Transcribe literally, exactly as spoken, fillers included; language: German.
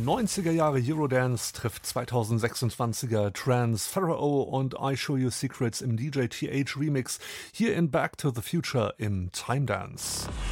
neunziger Jahre Eurodance trifft zweitausendsechsundzwanziger Trance, Pharaoh und I Show You Secrets im D J T H Remix hier in Back to the Future im Time Dance.